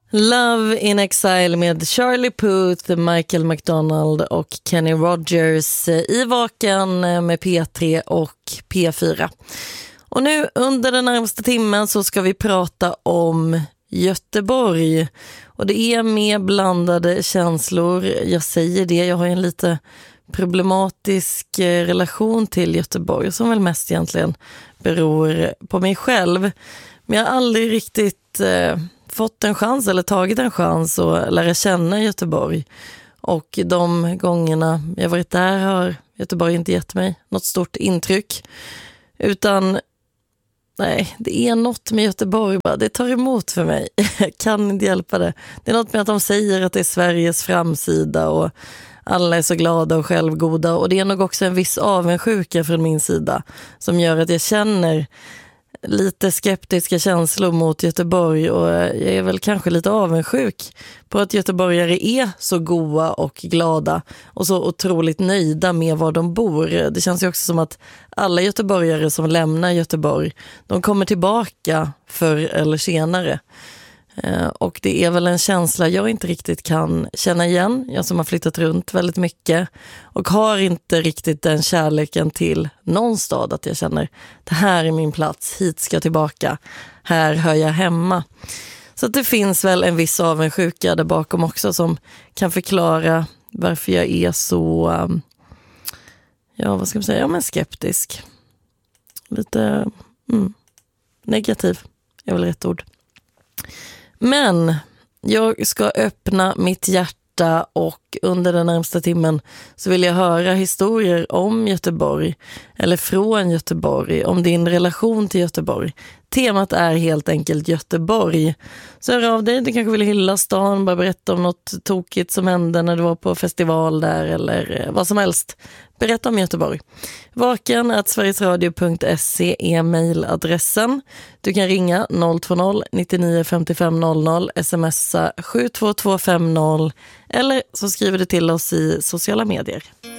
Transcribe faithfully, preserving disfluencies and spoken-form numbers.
Love in Exile med Charlie Puth, Michael McDonald och Kenny Rogers i Vaken med P tre och P fyra. Och nu under den närmaste timmen så ska vi prata om Göteborg. Och det är med blandade känslor. Jag säger det, jag har en lite problematisk relation till Göteborg som väl mest egentligen beror på mig själv. Men jag har aldrig riktigt eh, fått en chans eller tagit en chans att lära känna Göteborg. Och de gångerna jag varit där har Göteborg inte gett mig något stort intryck. Utan nej, det är något med Göteborg bara. Det tar emot för mig. Jag kan inte hjälpa det. Det är något med att de säger att det är Sveriges framsida och alla är så glada och självgoda. Och det är nog också en viss avundsjuka från min sida som gör att jag känner lite skeptiska känslor mot Göteborg, och jag är väl kanske lite avundsjuk på att göteborgare är så goa och glada och så otroligt nöjda med var de bor. Det känns ju också som att alla göteborgare som lämnar Göteborg, de kommer tillbaka förr eller senare. Och det är väl en känsla jag inte riktigt kan känna igen. Jag som har flyttat runt väldigt mycket och har inte riktigt den kärleken till någon stad att jag känner det här är min plats, hit ska jag tillbaka, här hör jag hemma. Så att det finns väl en viss avundsjuka där bakom också som kan förklara varför jag är så, ja vad ska man säga, ja, men skeptisk. Lite mm, negativ är väl rätt ord. Men jag ska öppna mitt hjärta och under den närmsta timmen så vill jag höra historier om Göteborg eller från Göteborg, om din relation till Göteborg. Temat är helt enkelt Göteborg. Så hör av dig, du kanske vill hylla stan, bara berätta om något tokigt som hände när du var på festival där eller vad som helst. Berätta om Göteborg. Vaken at sverigesradio punkt se är mejladressen. Du kan ringa noll två noll nittionio femtiofem noll noll, smsa sju två två fem noll eller så skriver du till oss i sociala medier.